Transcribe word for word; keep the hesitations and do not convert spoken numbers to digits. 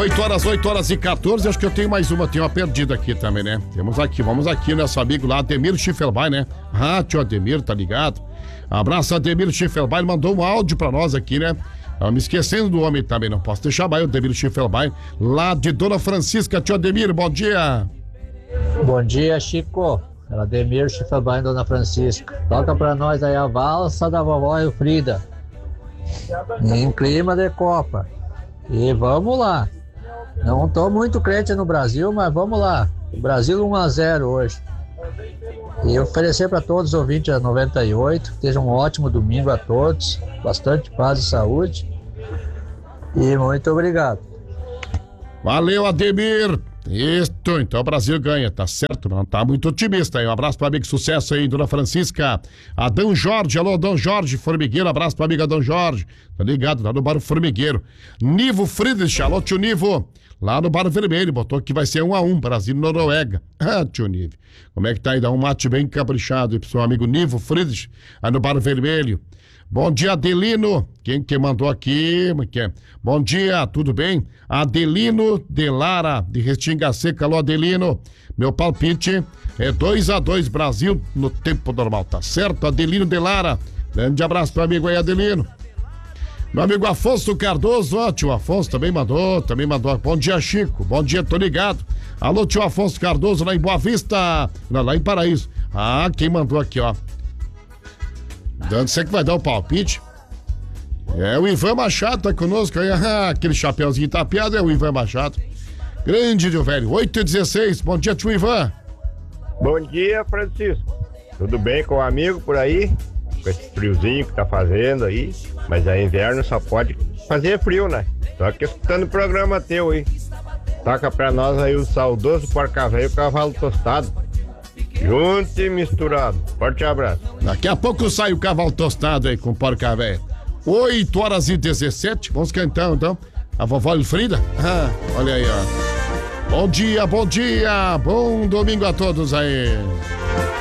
oito horas, oito horas e quatorze, acho que eu tenho mais uma, tenho uma perdida aqui também, né? Temos aqui, vamos aqui, nosso amigo lá, Ademir Schiffelbein, né? Ah, tio Ademir, tá ligado? Abraço, Ademir Schiffelbein, mandou um áudio pra nós aqui, né? Eu me esquecendo do homem também, não posso deixar mais o Ademir Schiffelbein, lá de Dona Francisca. Tio Ademir, bom dia. Bom dia, Chico. Ademir Schiffelbein, Dona Francisca. Toca pra nós aí a valsa da vovó Elfrida, em clima de Copa. E vamos lá. Não tô muito crente no Brasil, mas vamos lá. O Brasil um a zero hoje. E oferecer para todos os ouvintes a noventa e oito. Seja um ótimo domingo a todos. Bastante paz e saúde. E muito obrigado. Valeu, Ademir. Isso, então o Brasil ganha, tá certo? Não tá muito otimista aí. Um abraço pro amigo, sucesso aí, Dona Francisca. Adão Jorge, alô, Adão Jorge, Formigueiro, abraço pro amigo Adão Jorge. Tá ligado, lá no Bar Formigueiro. Nivo Friedrich, alô, tio Nivo. Lá no Bar Vermelho, botou que vai ser um a um, Brasil e Noruega. Ah, tio Nivo. Como é que tá aí? Dá um mate bem caprichado aí pro seu amigo Nivo Friedrich, aí no Bar Vermelho. Bom dia, Adelino. Quem que mandou aqui? Bom dia, tudo bem? Adelino de Lara, de Restinga Seca. Alô, Adelino. Meu palpite é dois a dois Brasil no tempo normal, tá certo? Adelino de Lara. Grande abraço pro amigo aí, Adelino. Meu amigo Afonso Cardoso, ó, tio Afonso também mandou, também mandou. Bom dia, Chico. Bom dia, tô ligado. Alô, tio Afonso Cardoso, lá em Boa Vista. Não, lá em Paraíso. Ah, quem mandou aqui, ó. Dando, você que vai dar o palpite? É o Ivan Machado, tá conosco aí. Ah, aquele chapeuzinho tapeado é o Ivan Machado. Grande, meu velho. oito e dezesseis. Bom dia, tio Ivan. Bom dia, Francisco. Tudo bem com o amigo por aí? Com esse friozinho que tá fazendo aí. Mas é inverno, só pode fazer frio, né? Tô aqui escutando o programa teu aí. Toca pra nós aí o saudoso Porca Véia e o Cavalo Tostado. Junto e misturado. Forte abraço. Daqui a pouco sai o Cavalo Tostado aí com Porca Véia. oito horas e dezessete. Vamos cantar então. A vovó Elfrida. Ah, olha aí, ó. Bom dia, bom dia. Bom domingo a todos aí.